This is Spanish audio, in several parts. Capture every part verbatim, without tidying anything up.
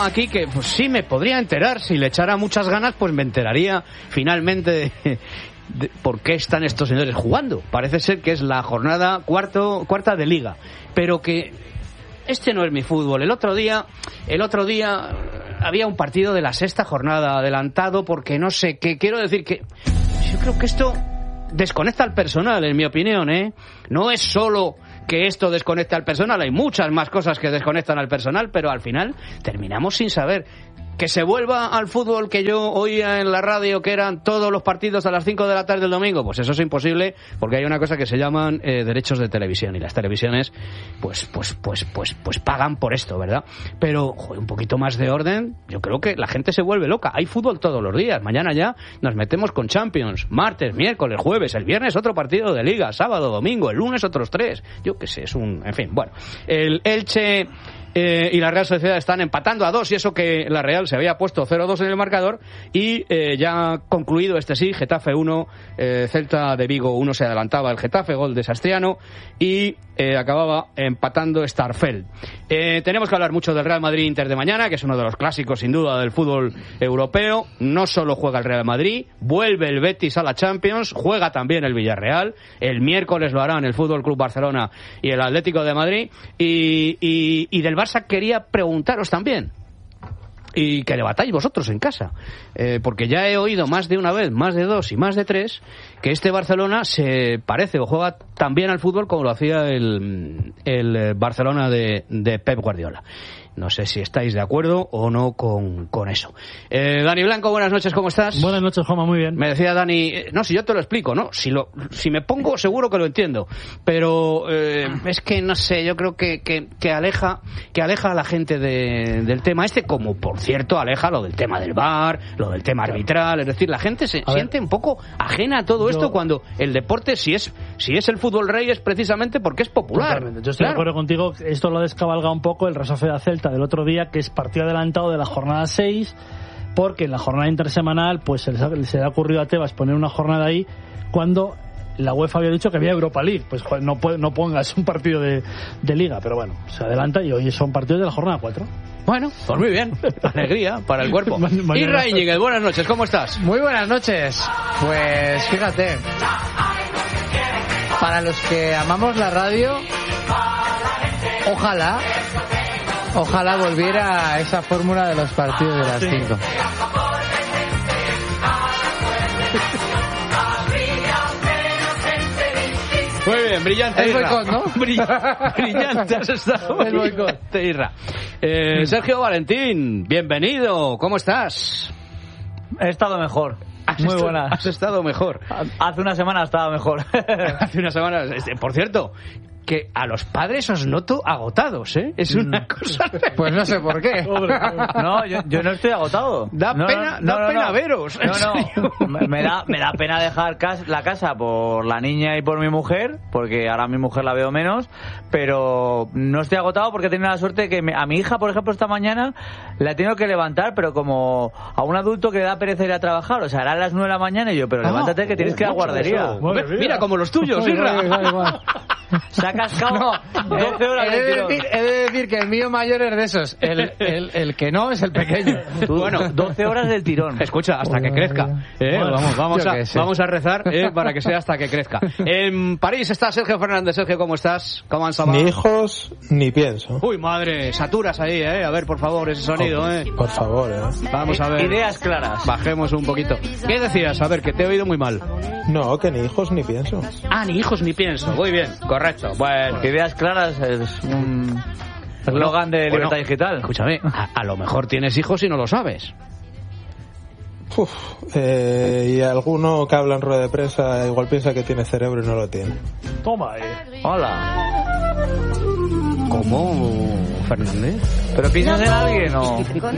aquí que pues sí me podría enterar, si le echara muchas ganas, pues me enteraría finalmente de, de por qué están estos señores jugando. Parece ser que es la jornada cuarto, cuarta de Liga, pero que este no es mi fútbol. El otro día, el otro día había un partido de la sexta jornada adelantado porque no sé qué. Quiero decir que yo creo que esto desconecta al personal, en mi opinión, ¿eh? No es solo que esto desconecta al personal, hay muchas más cosas que desconectan al personal, pero al final terminamos sin saber. Que se vuelva al fútbol que yo oía en la radio, que eran todos los partidos a las cinco de la tarde del domingo, pues eso es imposible, porque hay una cosa que se llaman eh, derechos de televisión, y las televisiones pues pues pues pues pues pagan por esto, ¿verdad? Pero joder, un poquito más de orden, yo creo que la gente se vuelve loca. Hay fútbol todos los días, mañana ya nos metemos con Champions, martes, miércoles, jueves, el viernes otro partido de Liga, sábado, domingo, el lunes otros tres, yo qué sé, es un... en fin, bueno, el Elche Eh, y la Real Sociedad están empatando a dos, y eso que la Real se había puesto cero dos en el marcador, y eh, ya concluido este sí, Getafe uno, eh, Celta de Vigo uno, se adelantaba el Getafe, gol de Sastriano, y eh, acababa empatando Starfelt. Eh, tenemos que hablar mucho del Real Madrid-Inter de mañana, que es uno de los clásicos sin duda del fútbol europeo. No solo juega el Real Madrid, vuelve el Betis a la Champions, juega también el Villarreal, el miércoles lo harán el Fútbol Club Barcelona y el Atlético de Madrid, y, y, y del Barça quería preguntaros también, y que debatáis vosotros en casa, eh, porque ya he oído más de una vez, más de dos y más de tres, que este Barcelona se parece o juega tan bien al fútbol como lo hacía el, el Barcelona de, de Pep Guardiola. No sé si estáis de acuerdo o no con, con eso. Eh, Dani Blanco, buenas noches, ¿cómo estás? Buenas noches, Juanma, muy bien. Me decía Dani, eh, no, si yo te lo explico, ¿no? Si lo, si me pongo, seguro que lo entiendo. Pero eh, es que, no sé, yo creo que, que, que aleja que aleja a la gente de, del tema este, como, por cierto, aleja lo del tema del V A R, lo del tema arbitral. Es decir, la gente se a siente ver, un poco ajena a todo yo, esto, cuando el deporte, si es si es el fútbol rey, es precisamente porque es popular. Totalmente. Yo estoy claro. de acuerdo contigo. Esto lo descabalga un poco el Real Sociedad Celta del otro día, que es partido adelantado de la jornada seis, porque en la jornada intersemanal pues se le, se le ha ocurrido a Tebas poner una jornada ahí cuando la UEFA había dicho que había Europa League. Pues joder, no, no pongas un partido de, de Liga, pero bueno, se adelanta y hoy son partidos de la jornada cuatro. Bueno, pues muy bien, alegría para el cuerpo. Isra Íñiguez, buenas noches, ¿cómo estás? Muy buenas noches. Pues fíjate, para los que amamos la radio, ojalá Ojalá volviera a esa fórmula de los partidos de las cinco. Muy bien, brillante, el Irra. boicot, ¿no? Brill- brillante has estado. El boicot. Brillante, Irra. Eh, Sergio Valentín, bienvenido, ¿cómo estás? He estado mejor. Has Muy est- buenas. Has estado mejor. Hace una semana estaba mejor. Hace unas semanas. Este, por cierto, que a los padres os noto agotados, ¿eh? Es una cosa... Pues no sé por qué. No, yo, yo no estoy agotado. Da no, pena, no, da no, pena no. veros. No, no. Me, me da, me da pena dejar cas- la casa por la niña y por mi mujer, porque ahora a mi mujer la veo menos, pero no estoy agotado porque he tenido la suerte que me, a mi hija, por ejemplo, esta mañana la he tenido que levantar, pero como a un adulto que le da pereza ir a trabajar. O sea, eran las nueve de la mañana y yo, pero levántate que tienes que ir a la guardería. Mira, mira, como los tuyos, Irra. Se ha cascado No, doce horas he, de de tirón. decir, he de decir que el mío mayor es de esos. El, el, el que no es el pequeño. Tú, Bueno. doce horas del tirón. Escucha, hasta que crezca. ¿eh? Bueno, vamos, vamos, yo a, qué sé. vamos a rezar ¿eh? para que sea hasta que crezca. En París está Sergio Fernández. Sergio, ¿cómo estás? ¿Cómo han Ni hijos ni pienso. Uy, madre, saturas ahí, ¿eh? A ver, por favor, ese sonido, ¿eh? Por favor, ¿eh? Vamos a ver. Ideas claras. Bajemos un poquito. ¿Qué decías? A ver, que te he oído muy mal. No, que ni hijos ni pienso. Ah, ni hijos ni pienso. Muy bien, correcto. Bueno. Ideas claras es un eslogan de Bueno, libertad digital. Escúchame, a, a lo mejor tienes hijos y no lo sabes. Uf, eh, y alguno que habla en rueda de prensa igual piensa que tiene cerebro y no lo tiene. Toma, eh. Hola. ¿Cómo, Fernández? ¿Pero piensas en alguien o...?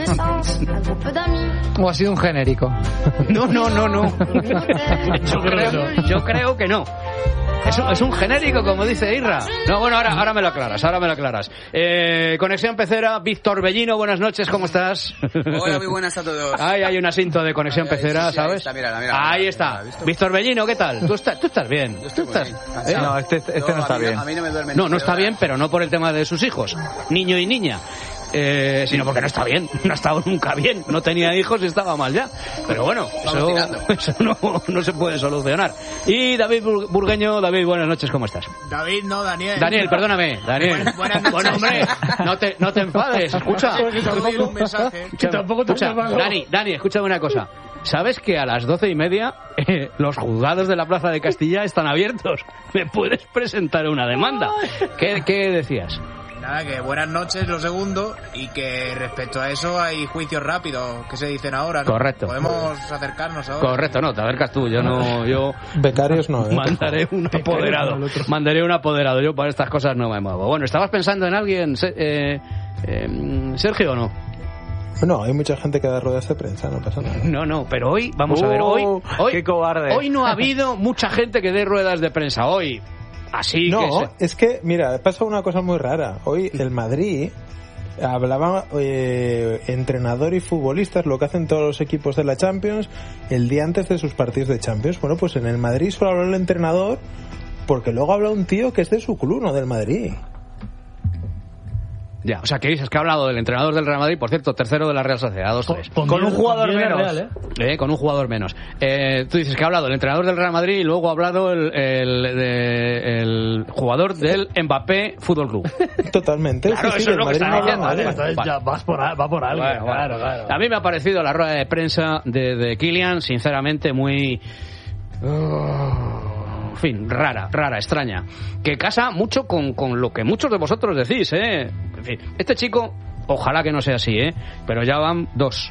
O ha sido un genérico. No, no, no, no. Yo creo, yo creo que no. Es un, es un genérico, como dice Irra. No, bueno, ahora, ahora me lo aclaras, ahora me lo aclaras. Eh, Conexión Pecera, Víctor Bellino, buenas noches, ¿cómo estás? Hola, muy buenas a todos. Ahí hay un asinto de Conexión Pecera, Sí, sí, ahí ¿sabes? está, mírala, mírala, ahí mírala, está. ¿la has visto? Víctor Bellino, ¿qué tal? ¿Tú, estás, tú estás bien? Yo estoy ¿Tú muy estás? bien. ¿Eh? Cansado. No, este, este no a está mí bien. A mí no me duermen No, no doce está bien, horas. pero no por el tema de sus hijos. Niño y niña. eh, sino porque no está bien, no ha estado nunca bien, no tenía hijos y estaba mal ya. Pero bueno, eso, eso no, no se puede solucionar. Y David Burgueño, David, buenas noches, ¿cómo estás? David, no, Daniel. Daniel, perdóname, Daniel. Buenas noches. Bueno, hombre, no te, no te enfades, escucha. Un mensaje. Que tampoco te Escucha, Dani, Dani, escúchame una cosa. ¿Sabes que a las doce y media eh, los juzgados de la Plaza de Castilla están abiertos? ¿Me puedes presentar una demanda? ¿Qué, qué decías? Nada, que buenas noches, lo segundo, y que respecto a eso hay juicios rápidos que se dicen ahora, ¿no? Correcto. Podemos acercarnos ahora. Correcto, no, te acercas tú, yo no, yo... Becarios no, ¿eh? Mandaré un apoderado, mandaré un apoderado, yo para estas cosas no me muevo. Bueno, ¿estabas pensando en alguien, eh, eh, Sergio, o no? No, hay mucha gente que da ruedas de prensa, no pasa nada. No, no, pero hoy, vamos a ver, hoy, hoy, qué cobarde. Hoy no ha habido mucha gente que dé ruedas de prensa, hoy, así no, que... Se... es que, mira, pasa una cosa muy rara. Hoy el Madrid hablaba eh, entrenador y futbolistas, lo que hacen todos los equipos de la Champions, el día antes de sus partidos de Champions. Bueno, pues en el Madrid solo habló el entrenador, porque luego habla un tío que es de su club, no del Madrid. Ya, o sea, que dices que ha hablado del entrenador del Real Madrid, por cierto, tercero de la Real Sociedad, dos tres. Con, con un jugador con menos. Real, ¿eh? Eh, con un jugador menos. Eh, tú dices que ha hablado el entrenador del Real Madrid y luego ha hablado el, el, de, el jugador del Mbappé Fútbol Club. Totalmente. Claro, sí, eso sí, es lo que Madrid está no habla diciendo. mal, ¿eh? Entonces Vale. ya vas por, va por alguien, Bueno, bueno. claro, claro. A mí me ha parecido la rueda de prensa de, de Kylian, sinceramente, muy... En fin, rara, rara, extraña. Que casa mucho con, con lo que muchos de vosotros decís, ¿eh? En fin, este chico, ojalá que no sea así, ¿eh? Pero ya van dos.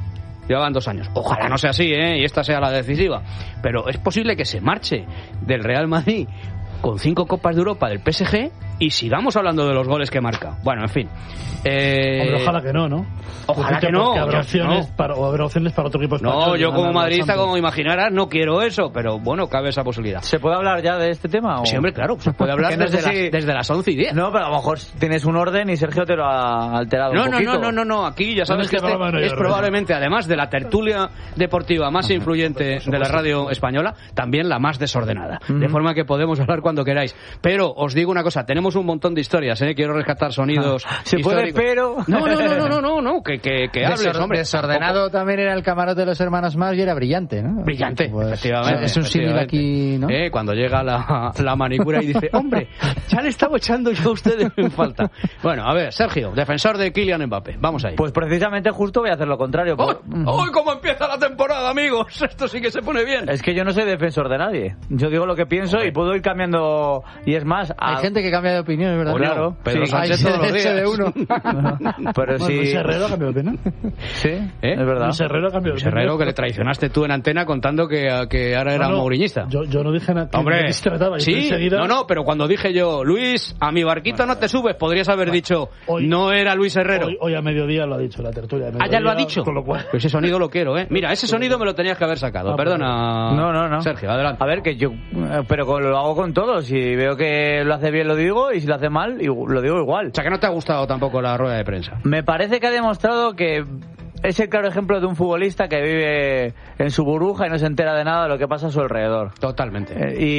Ya van dos años. Ojalá no sea así, ¿eh? Y esta sea la decisiva. Pero es posible que se marche del Real Madrid con cinco Copas de Europa del P S G y sigamos hablando de los goles que marca. Bueno, en fin. Eh... Hombre, ojalá que no, ¿no? Ojalá que no. Porque habrá Yo- opciones, no. para, o habrá opciones para otro equipo español. No, yo de como ganar la madridista, Champions. como imaginarás, no quiero eso, pero bueno, cabe esa posibilidad. ¿Se puede hablar ya de este tema? O... Sí, hombre, claro, se puede hablar Que no desde, sé si- las, desde las once y diez. No, pero a lo mejor tienes un orden y Sergio te lo ha alterado No, un no, poquito. no, no, no, no, aquí ya sabes en que este este programa no hay es orden. probablemente, además de la tertulia deportiva más influyente de la radio española, también la más desordenada. De forma que podemos hablar cuando queráis. Pero os digo una cosa, tenemos un montón de historias, ¿eh? Quiero rescatar sonidos Se puede, históricos. pero... No, no, no, no, no, no, no, que, que, que hables, Desor- hombre. Desordenado también era el camarote de los hermanos Marx y era brillante, ¿no? Brillante, Pues, efectivamente. es un símil efectivamente. aquí, ¿no? Eh, cuando llega la, la manicura y dice, hombre, ya le estaba echando yo a ustedes en falta. Bueno, a ver, Sergio, defensor de Kylian Mbappé, vamos ahí. Pues precisamente justo voy a hacer lo contrario. ¡Uy! por- ¡Uy, cómo empieza la temporada, amigos! Esto sí que se pone bien. Es que yo no soy defensor de nadie. Yo digo lo que pienso y puedo ir cambiando. Y es más... Hay a- gente que cambia de opinión, es verdad. Coño, claro, Pedro sí. Sánchez Hay todos los ese días. de uno. Pero Bueno, sí... Luis Herrero ha cambiado de opinión. Sí, ¿Eh? es verdad. Luis Herrero ha cambiado de Luis opinión. Herrero, que le traicionaste tú en antena contando que, que ahora era No, no, mouriñista. Yo, yo no dije nada. que Hombre, de qué se trataba. Yo sí, enseguida- no, no, pero cuando dije yo, Luis, a mi barquito no te subes, podrías haber dicho, hoy- no era Luis Herrero. Hoy, hoy a mediodía lo ha dicho la tertulia. de Ah, ya lo ha mediodía, dicho. Con lo cual... Pues ese sonido lo quiero, ¿eh? Mira, ese sonido me lo tenías que haber sacado. Ah, Perdona. No, no, no. Sergio, adelante. A ver, que yo... eh, Pero con- lo hago con todos. Si veo que lo hace bien, lo digo. Y si lo hace mal, igu- lo digo igual. O sea, que no te ha gustado tampoco la rueda de prensa. Me parece que ha demostrado que es el claro ejemplo de un futbolista que vive en su burbuja y no se entera de nada de lo que pasa a su alrededor. Totalmente.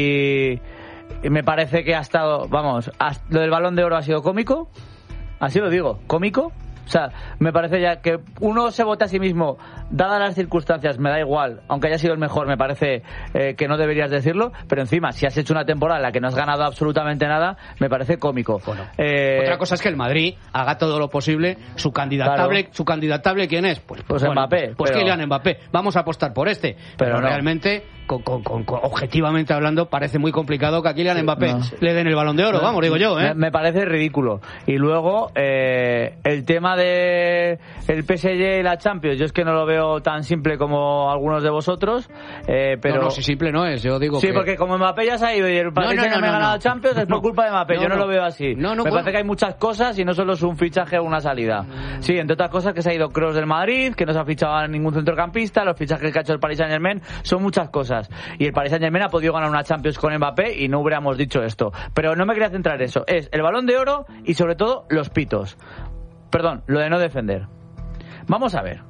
Eh, y, y me parece que ha estado, vamos, has- lo del Balón de Oro ha sido cómico, así lo digo, cómico. O sea, me parece ya que uno se vota a sí mismo, dadas las circunstancias, me da igual, aunque haya sido el mejor, me parece eh, que no deberías decirlo, pero encima, si has hecho una temporada en la que no has ganado absolutamente nada, me parece cómico. Bueno, Eh, otra cosa es que el Madrid haga todo lo posible. Su candidatable, Claro. su candidatable, ¿quién es? Pues, Pues Mbappé, Pues pero- Kylian Mbappé. Vamos a apostar por este. Pero, Pero no. realmente, con, con- con- con- objetivamente hablando, parece muy complicado que a Kylian Mbappé no. le den el Balón de Oro. Vamos, digo yo, ¿eh? Me, me parece ridículo. Y luego, eh, el tema de el P S G y la Champions, yo es que no lo veo tan simple como algunos de vosotros, eh, pero... No, no, si simple no es. Yo digo Sí, que... porque como Mbappé ya se ha ido y el Paris no, no, Saint-Germain no, ha ganado no. la Champions, es por No. culpa de Mbappé. No, yo no, no. lo veo así. No, no, me bueno. parece que hay muchas cosas y no solo es un fichaje o una salida. Sí, entre otras cosas que se ha ido Kroos del Madrid, que no se ha fichado a ningún centrocampista, los fichajes que ha hecho el Paris Saint-Germain, son muchas cosas. Y el Paris Saint-Germain ha podido ganar una Champions con Mbappé y no hubiéramos dicho esto. Pero no me quería centrar en eso. Es el Balón de Oro y sobre todo los pitos. Perdón, lo de no defender. Vamos a ver.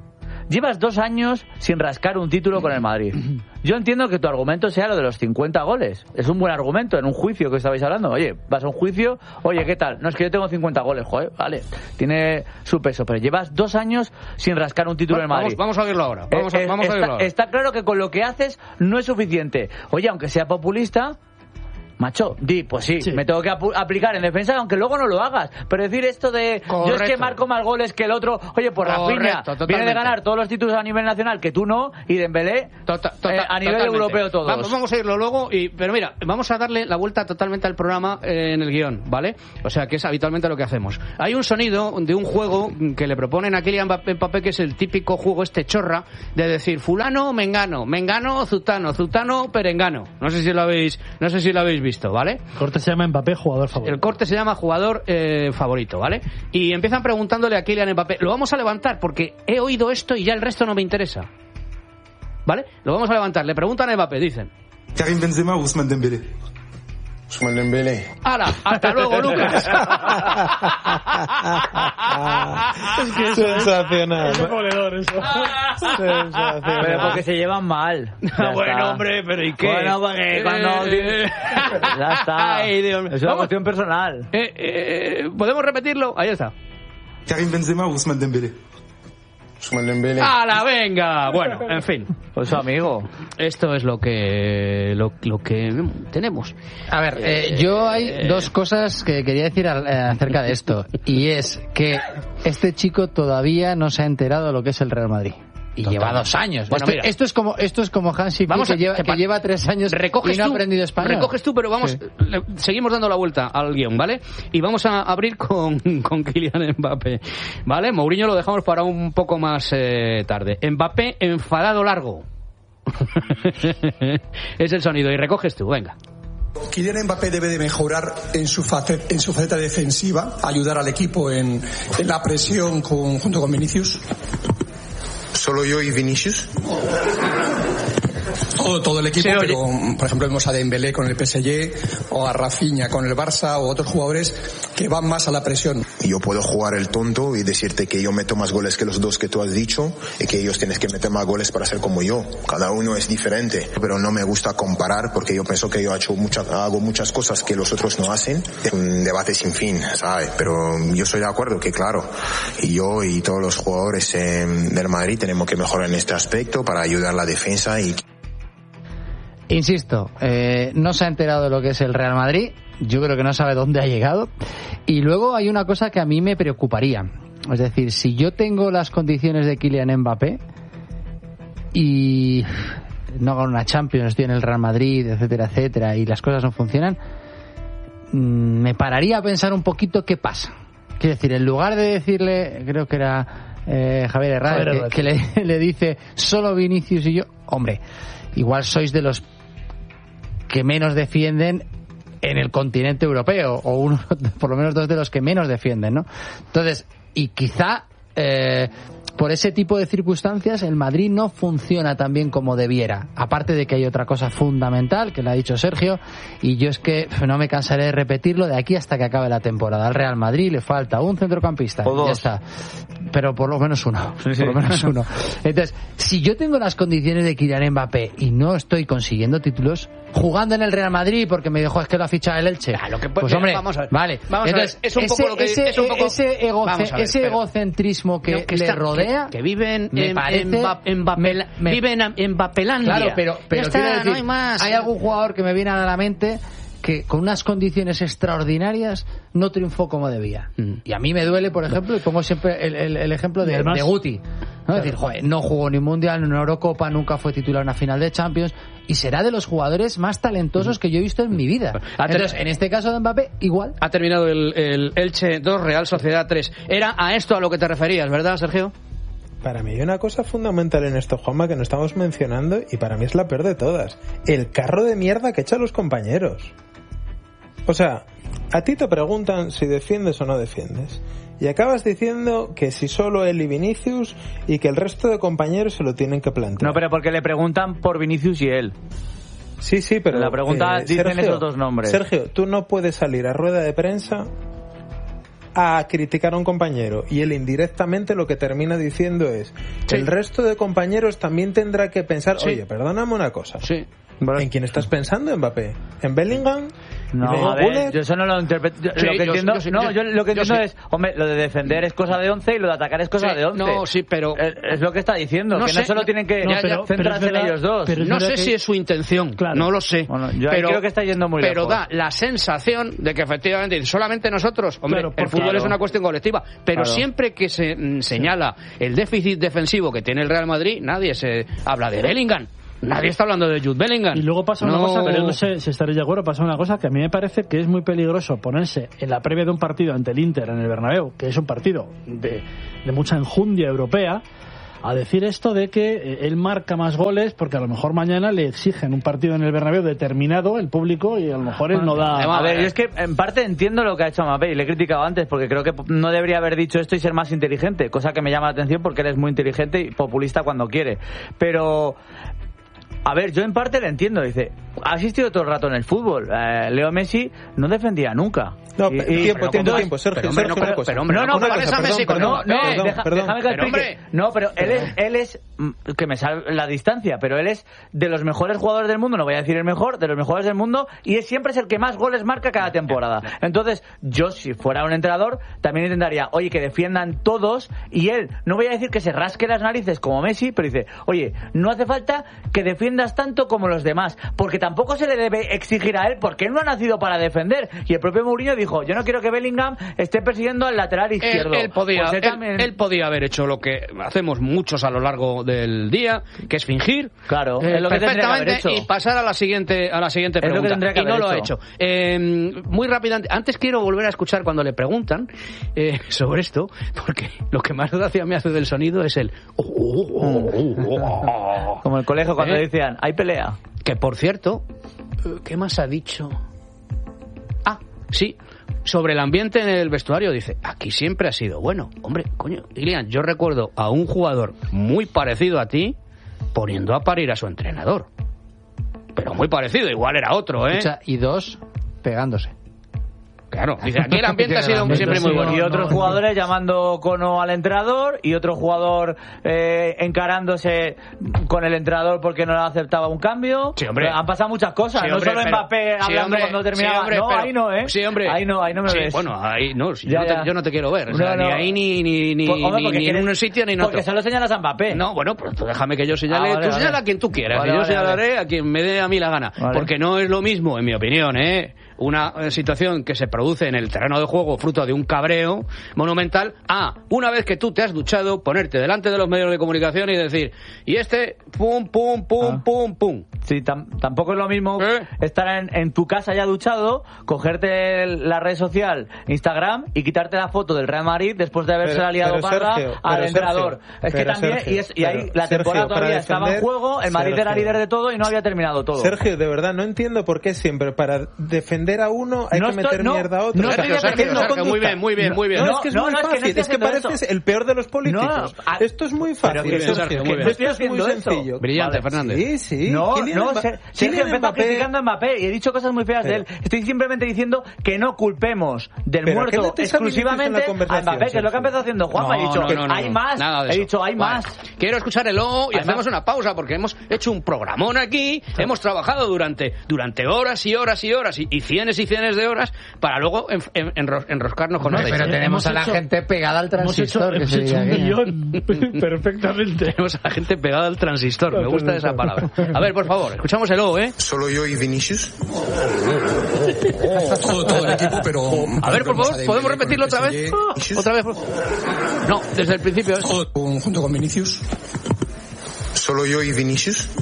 llevas dos años sin rascar un título con el Madrid. Yo entiendo que tu argumento sea lo de los cincuenta goles. Es un buen argumento en un juicio que estabais hablando. Oye, vas a un juicio, oye, ¿qué tal? No, es que yo tengo cincuenta goles, joder, vale, tiene su peso, pero llevas dos años sin rascar un título en el Madrid. Vamos, vamos a verlo ahora. Vamos a, Eh, vamos a está, verlo ahora. está claro que con lo que haces no es suficiente. Oye, aunque sea populista, macho, di, pues sí, Sí. me tengo que apu- aplicar en defensa, aunque luego no lo hagas. Pero decir esto de, yo es que Correcto. marco más goles que el otro, oye, pues Correcto, Rafinha totalmente. viene de ganar todos los títulos a nivel nacional que tú no, y Dembélé Tota- tota- eh, a nivel totalmente. europeo todos. Vamos, vamos a irlo luego, y, pero mira, vamos a darle la vuelta totalmente al programa eh, en el guión, ¿vale? O sea, que es habitualmente lo que hacemos. Hay un sonido de un juego que le proponen a Kylian Mbappé, Mbappé, que es el típico juego este chorra, de decir fulano, mengano, mengano, zutano, zutano, perengano. No sé si lo habéis, no sé si lo habéis visto, ¿vale? El corte se llama Mbappé, jugador favorito. El corte se llama jugador eh, favorito, ¿vale? Y empiezan preguntándole a Kylian Mbappé. Lo vamos a levantar porque he oído esto y ya el resto no me interesa. ¿Vale? Lo vamos a levantar. Le preguntan a Mbappé, dicen. Karim Benzema o Ousmane Dembélé? Ousmane Dembélé. ¡Hala! ¡Hasta luego, Lucas! Es que eso es- Sensacional. es demoledor eso. Pero Sensacional. porque se llevan mal. Ya Ah, bueno, está. hombre, pero ¿y qué? Bueno, porque cuando... Eh, Ya está. Ay, Dios mío. Es una Vamos. cuestión personal. Eh, eh, ¿Podemos repetirlo? Ahí está. Karim Benzema o Ousmane Dembélé? Ousmane Dembélé. ¡Hala, venga! Bueno, en fin. Pues su amigo. Esto es lo que lo, lo que tenemos. A ver, eh, yo hay dos cosas que quería decir al- eh, acerca de esto. Y es que este chico todavía no se ha enterado de lo que es el Real Madrid. Y Total. lleva dos años. Bueno, esto, mira. esto es como esto es como Hansi Flick, Vamos a- que, lleva, que que pa- lleva tres años recoges y no ha tú, aprendido español. recoges tú, pero vamos, Sí. le- seguimos dando la vuelta al guión, ¿vale? Y vamos a abrir con, con Kylian Mbappé, ¿vale? Mourinho lo dejamos para un poco más eh, tarde. Mbappé enfadado largo. Es el sonido, y recoges tú, venga. Kylian Mbappé debe de mejorar en su faceta, en su faceta defensiva, ayudar al equipo en, en la presión con- junto con Vinicius. ¿Solo yo y Vinicius? Todo, todo el equipo, Se oye. pero por ejemplo vemos a Dembélé con el P S G o a Rafinha con el Barça o otros jugadores que van más a la presión. Yo puedo jugar el tonto y decirte que yo meto más goles que los dos que tú has dicho y que ellos tienes que meter más goles para ser como yo. Cada uno es diferente, pero no me gusta comparar porque yo pienso que yo he hecho mucha, hago muchas cosas que los otros no hacen. Es un debate sin fin, ¿sabes? Pero yo estoy de acuerdo que claro, y yo y todos los jugadores eh, del Madrid tenemos que mejorar en este aspecto para ayudar a la defensa y Insisto, eh, no se ha enterado de lo que es el Real Madrid. Yo creo que no sabe dónde ha llegado. Y luego hay una cosa que a mí me preocuparía. Es decir, si yo tengo las condiciones de Kylian Mbappé y no gano una Champions, estoy en el Real Madrid, etcétera, etcétera, y las cosas no funcionan, mm, me pararía a pensar un poquito qué pasa. Quiero decir, en lugar de decirle, creo que era eh, Javier Herrera, Javier que, Herrera. que le, le dice solo Vinicius y yo, hombre, igual sois de los que menos defienden en el continente europeo, o uno, por lo menos dos de los que menos defienden, ¿no? Entonces, y quizá eh, por ese tipo de circunstancias el Madrid no funciona tan bien como debiera. Aparte de que hay otra cosa fundamental que le ha dicho Sergio, y yo es que no me cansaré de repetirlo de aquí hasta que acabe la temporada. Al Real Madrid le falta un centrocampista, O dos. ya está. Pero por lo menos uno, Sí, sí. por lo menos uno. Entonces, si yo tengo las condiciones de Kylian Mbappé y no estoy consiguiendo títulos, jugando en el Real Madrid porque me dijo es que lo ha fichado el Elche. Ah, lo que puede- Pues hombre, vamos a ver. vale. Vamos a Entonces, ver. Es un ese, poco lo que- ese, es un poco- ese, egoce- Vamos a ver, ese pero- egocentrismo que, No, que le está- rodea, que, que viven me en, parece- en, Mba- en Mbappé- me- me- viven en, en Mbapelandia. claro, pero, pero ya está, quiero decir, no hay más. hay algún jugador que me viene a la mente que con unas condiciones extraordinarias no triunfó como debía. Mm. Y a mí me duele, por ejemplo, y pongo siempre el, el- el ejemplo Y de, además- de Guti. ¿no? Es decir, joder, no jugó ni Mundial, ni una Eurocopa, nunca fue titular en una final de Champions, y será de los jugadores más talentosos que yo he visto en mi vida. Ha ter- Entonces, en este caso de Mbappé, igual. Ha terminado el, el Elche dos, Real Sociedad tres. Era a esto a lo que te referías, ¿verdad, Sergio? Para mí hay una cosa fundamental en esto, Juanma, que no estamos mencionando, y para mí es la peor de todas. El carro de mierda que echan los compañeros. O sea, a ti te preguntan si defiendes o no defiendes. Y acabas diciendo que si solo él y Vinicius y que el resto de compañeros se lo tienen que plantear. No, pero porque le preguntan por Vinicius y él. Sí, sí, pero... La pregunta dicen esos dos nombres. Sergio, tú no puedes salir a rueda de prensa a criticar a un compañero y él indirectamente lo que termina diciendo es sí. el resto de compañeros también tendrá que pensar, sí. oye, perdóname una cosa. Sí. ¿En quién estás pensando, Mbappé? ¿En Bellingham? No, a ver, yo eso no lo interpreto. Yo, sí, lo que yo, entiendo, yo, yo, no, yo lo que entiendo sí. es, hombre, lo de defender es cosa de once y lo de atacar es cosa sí, de once. No, sí, pero es, es lo que está diciendo, no que sé, no solo tienen que no, pero, centrarse pero en ellos dos. Pero no sé que... si es su intención, claro. no lo sé. Bueno, yo pero, creo que está yendo muy pero lejos. da la sensación de que efectivamente solamente nosotros, hombre, claro, el fútbol claro. es una cuestión colectiva, pero claro. siempre que se mm, señala sí. el déficit defensivo que tiene el Real Madrid, nadie se habla de Bellingham. Nadie está hablando de Jude Bellingham. Y luego pasa una no... cosa, pero no sé si estaréis de acuerdo, pasa una cosa que a mí me parece que es muy peligroso ponerse en la previa de un partido ante el Inter en el Bernabéu, que es un partido de, de mucha enjundia europea, a decir esto de que él marca más goles porque a lo mejor mañana le exigen un partido en el Bernabéu determinado el público y a lo mejor él no da... A ver, yo es que en parte entiendo lo que ha hecho Mbappé y le he criticado antes porque creo que no debería haber dicho esto y ser más inteligente, cosa que me llama la atención porque él es muy inteligente y populista cuando quiere, pero... A ver, yo en parte le entiendo, dice, ha asistido todo el rato en el fútbol, eh, Leo Messi no defendía nunca. No, y, y, tiempo, pero, tiempo, tiempo, Sergio, pero, Sergio, no, pero, pero, hombre, no, no, pero cosa, Messi con no, no, perdón, deja, perdón, déjame que pero, explique. No, pero él es, él es, que me sale la distancia, pero él es de los mejores jugadores del mundo, no voy a decir el mejor, de los mejores del mundo, y es siempre es el que más goles marca cada temporada. Entonces, yo si fuera un entrenador, también intentaría, oye, que defiendan todos, y él, no voy a decir que se rasque las narices como Messi, pero dice, oye, no hace falta que defiendas tanto como los demás, porque tampoco se le debe exigir a él, porque él no ha nacido para defender, y el propio Mourinho dijo, yo no quiero que Bellingham esté persiguiendo al lateral izquierdo. Él, él, podía, pues él, él, también... él podía haber hecho lo que hacemos muchos a lo largo del día, que es fingir, claro, eh, es lo que perfectamente, que y pasar a la siguiente a la siguiente pregunta. Es lo que que y no haber lo hecho. ha hecho. Eh, muy rápidamente, antes quiero volver a escuchar cuando le preguntan eh, sobre esto, porque lo que más gracia me hace del sonido es el... Oh, oh, oh, oh. Como el colegio cuando ¿Eh? decían, hay pelea. Que por cierto, ¿qué más ha dicho? Ah, sí, sobre el ambiente en el vestuario, dice, aquí siempre ha sido bueno. Hombre, coño, Ilian, yo recuerdo a un jugador muy parecido a ti poniendo a parir a su entrenador. Pero muy parecido, igual era otro, ¿eh? Escucha, y dos pegándose. Claro, dice, aquí el ambiente ha sido siempre muy bueno. Y otros jugadores llamando cono al entrenador y otro jugador eh, encarándose con el entrenador porque no le aceptaba un cambio. Sí, hombre. Han pasado muchas cosas, sí, no hombre, solo pero, Mbappé hablando sí, hombre, cuando terminaba. Sí, hombre, no, pero, ahí no, ¿eh? Sí, hombre. Ahí no, ahí no me sí, ves. Bueno, ahí no, si ya, yo, no ya. te, yo no te quiero ver. O sea, no, no. ni ahí ni, ni, ni, pues, hombre, ni, ni en quieres, un sitio ni en otro. Porque solo señalas a Mbappé. No, bueno, pues tú déjame que yo señale. Ah, vale, tú vale. señala a quien tú quieras. Vale, y yo vale, señalaré vale. a quien me dé a mí la gana. Vale. Porque no es lo mismo, en mi opinión, ¿eh? Una eh, situación que se produce en el terreno de juego fruto de un cabreo monumental a, una vez que tú te has duchado, ponerte delante de los medios de comunicación y decir, y este, pum, pum, pum, Ah. pum, pum. Sí, tam- tampoco es lo mismo ¿Eh? estar en, en tu casa ya duchado, cogerte el- la red social Instagram y quitarte la foto del Real Madrid después de haberse Pero- liado pero parda Sergio, al pero entrenador. Sergio, es que pero también, Sergio, y, es, y ahí pero la temporada Sergio, todavía para estaba en defender- juego, el Madrid era Sergio. líder de todo y no había terminado todo. Sergio, de verdad, no entiendo por qué siempre para defender a uno hay No que estoy- meter no, mierda a otro. no O sea, estoy que Sergio, no Sergio, conducta. muy bien, muy bien, muy bien. No, No, es que es no, muy no, es que no fácil. estoy Es que haciendo pareces eso. el peor de los políticos. No, a- Esto es muy fácil, Pero que- Sergio. Sergio, muy que bien. esto es muy Estoy haciendo sencillo. eso. Brillante, Vale. Fernández. Sí, sí. No, Kylian no, Mbappé- Ser- Sergio Kylian empezó Mbappé- criticando a Mbappé y he dicho cosas muy feas Pero- de él. Estoy simplemente diciendo que no culpemos del Pero ¿a qué muerto metes a Vinicius en la exclusivamente a conversación, Mbappé, que es lo que ha Sergio? empezado haciendo Juanma. No, he dicho, no, no, no, hay no. más. Nada de He eso. dicho, hay Vale. más. Quiero escuchar el O y Hay hacemos más. una pausa porque hemos hecho un programón aquí. Hemos trabajado durante durante horas y horas y horas y, y cienes y cienes de horas para luego en, en- enro- enroscarnos con Hombre, noticias. pero tenemos Hemos a la hecho- gente pegada al Hemos hecho, transistor. que hemos se hecho un diga que- millón perfectamente. Tenemos a la gente pegada al transistor. Me gusta esa palabra. A ver, por favor, escuchamos el O, ¿eh? Solo yo y Vinicius. todo, todo el equipo, pero... A ver, por vemos favor, a ¿podemos Dembélé repetirlo con otra el vez? P S G. Otra vez. por- No, desde el principio. ¿eh? Con- junto con Vinicius. Solo yo y Vinicius.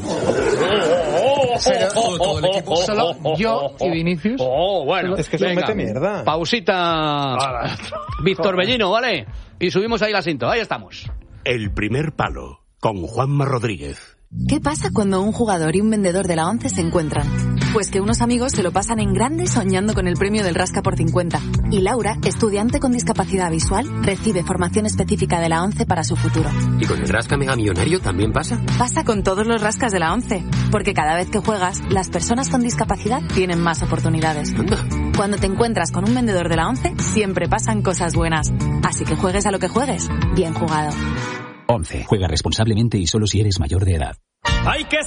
Todo, todo el equipo. Solo yo y Vinicius. Oh, bueno. Es que se Venga. mete mierda. Pausita. Víctor Bellino, ¿vale? Y subimos ahí la cinta. Ahí estamos. El primer palo, con Juanma Rodríguez. ¿Qué pasa cuando un jugador y un vendedor de la ONCE se encuentran? Pues que unos amigos se lo pasan en grande soñando con el premio del Rasca por cincuenta. Y Laura, estudiante con discapacidad visual, recibe formación específica de la ONCE para su futuro. ¿Y con el Rasca Mega Millonario también pasa? Pasa con todos los rascas de la ONCE, porque cada vez que juegas, las personas con discapacidad tienen más oportunidades. Anda. Cuando te encuentras con un vendedor de la ONCE, siempre pasan cosas buenas. Así que juegues a lo que juegues, bien jugado. ONCE. Juega responsablemente y solo si eres mayor de edad. Hay que